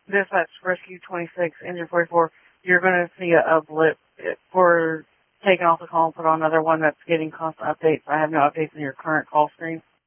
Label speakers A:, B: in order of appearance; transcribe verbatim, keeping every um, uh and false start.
A: Dispatch Rescue twenty-six, Engine forty-four, you're going to see a, a blip for taking off the call and put on another one that's getting constant updates. I have no updates in your current call screen.